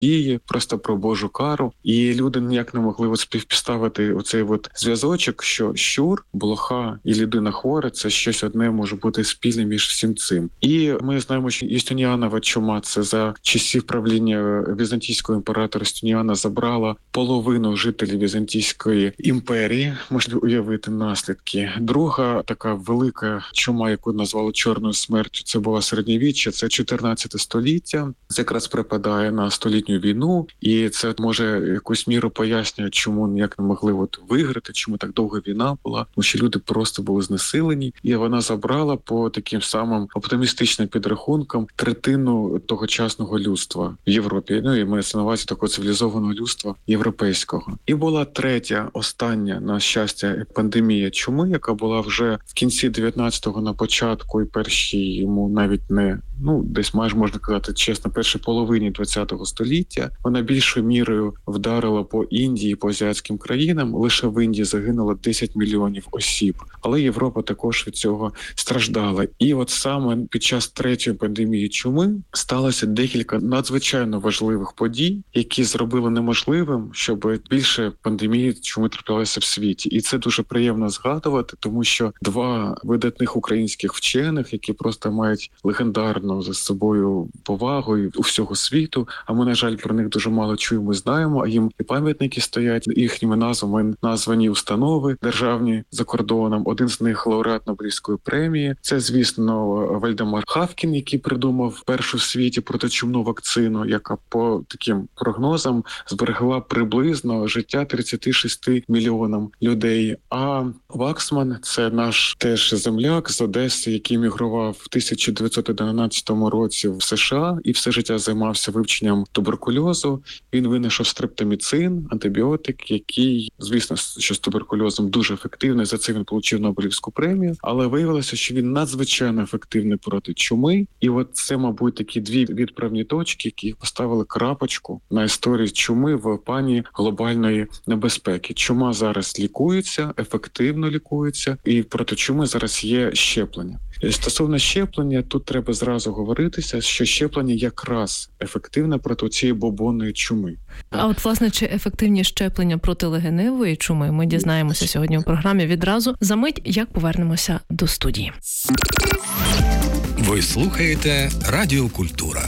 дії, просто про Божу кару. І люди ніяк не могли співставити оцей зв'язочок, що щур, блоха і людина хвора – це щось одне може бути спільне між всім цим. І ми знаємо, що Юстиніанова чума – це за часів правління візантійського імператора Юстиніана забрала половину жителів Візантійської імперії. Можна уявити наслідки. Друга така велика чума, яку назвали Чорною смертю, це була середньовіччя, це 14 століття. Це якраз припадає на столітню війну, і це може якусь міру пояснює, чому ніяк не могли виграти, чому так довго війна була, тому що люди просто були знесилені, і вона забрала по таким самим оптимістичним підрахункам третину тогочасного людства в Європі. Ну і мається на увазі такого цивілізованого людства європейського. І була третя, остання, на щастя, пандемія чуми, яка була вже в кінці 19-го, на початку і першій йому навіть не, десь майже можна казати чесно, першій половині 20-го століття. Вона більшою мірою вдарила по Індії, по азіатським країнам. Лише в Індії загинуло 10 мільйонів осіб. Але Європа також від цього страждала. І саме під час третьої пандемії чуми сталося декілька надзвичайно важливих подій, які зробили неможливим, щоб більше пандемії чуми траплялося в світі. І це дуже приємно згадувати, тому що два видатних українських вчених, які просто мають легендарну за собою повагу у всього світу, а ми, на жаль, про них дуже мало чуємо, знаємо, а їм і пам'ятники стоять, їхніми назвами названі установи державні за кордоном. Один з них лауреат Нобелівської премії. Це, звісно, Вальдемар Хавкін, який придумав першу в світі протичумну вакцину, яка по таким прогнозам зберегла приблизно життя 36 мільйонам людей. А Ваксман – це наш теж земляк з Одеси, який мігрував в 1911 році в США і все життя займався вивченням туберкульозу. Він винайшов стрептоміцин, антибіотик, який, звісно, що з туберкульозом дуже ефективний, за це він отримав Нобелівську премію, але виявилося, що він надзвичайно ефективний проти чуми. І це, мабуть, такі дві відправні точки, які поставили крапочку на історії чуми в плані глобальної небезпеки. Чума зараз лікується, ефективно лікується, і проти чуми зараз є щеплення. Стосовно щеплення, тут треба зразу говоритися, що щеплення якраз ефективне проти цієї бубонної чуми. А власне, чи ефективні щеплення проти легеневої чуми, ми дізнаємося сьогодні у програмі відразу. За мить, як повернемося до студії. Ви слухаєте Радіо Культура.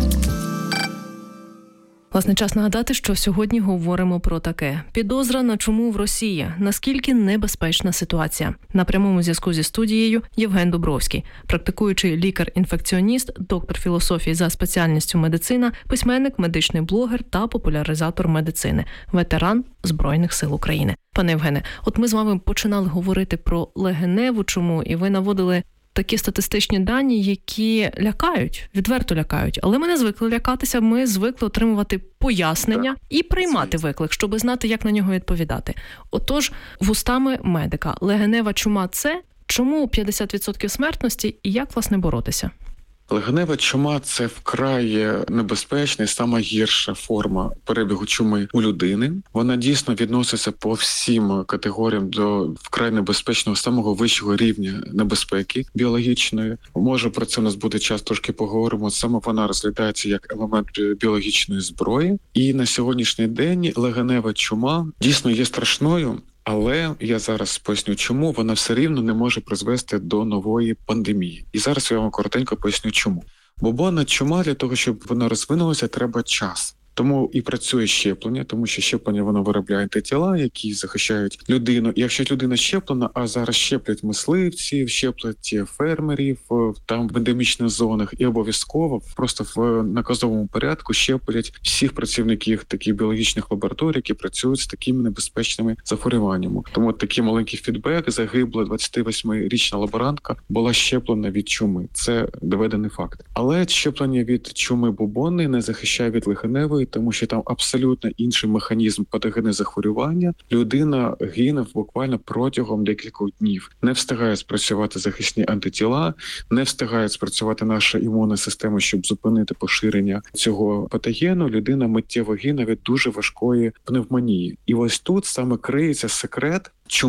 Власне, час нагадати, що сьогодні говоримо про таке. Підозра на чуму в Росії. Наскільки небезпечна ситуація? На прямому зв'язку зі студією Євген Дубровський, практикуючий лікар-інфекціоніст, доктор філософії за спеціальністю медицина, письменник, медичний блогер та популяризатор медицини, ветеран Збройних сил України. Пане Євгене, ми з вами починали говорити про легеневу чуму, і ви наводили такі статистичні дані, які лякають, відверто лякають. Але ми не звикли лякатися, ми звикли отримувати пояснення і приймати виклик, щоб знати, як на нього відповідати. Отож, вустами медика, легенева чума – це? Чому 50% смертності і як, власне, боротися? Легенева чума – це вкрай небезпечна і сама гірша форма перебігу чуми у людини. Вона дійсно відноситься по всім категоріям до вкрай небезпечного, самого вищого рівня небезпеки біологічної. Може, про це у нас буде час, трошки поговоримо. Саме вона розглядається як елемент біологічної зброї. І на сьогоднішній день легенева чума дійсно є страшною. Але я зараз поясню, чому вона все рівно не може призвести до нової пандемії. І зараз я вам коротенько поясню, чому. Бубонна чума, для того, щоб вона розвинулася, треба час. Тому і працює щеплення, тому що щеплення воно виробляє антитіла, які захищають людину. І якщо людина щеплена, а зараз щеплять мисливців, щеплять фермерів там в ендемічних зонах, і обов'язково просто в наказовому порядку щеплять всіх працівників таких біологічних лабораторій, які працюють з такими небезпечними захворюваннями. Тому такий маленький фідбек: загибла 28-річна лаборантка була щеплена від чуми. Це доведений факт. Але щеплення від чуми бубонної не захищає від легеневої, тому що там абсолютно інший механізм патогенного захворювання. Людина гине буквально протягом декількох днів. Не встигає спрацювати захисні антитіла, не встигає спрацювати наша імунна система, щоб зупинити поширення цього патогену. Людина миттєво гине від дуже важкої пневмонії. І ось тут саме криється секрет, чому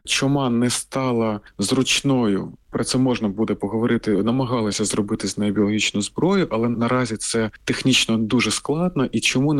чума не стала зручною. Про це можна буде поговорити. Намагалися зробити з нею біологічну зброю, але наразі це технічно дуже складно. І чому не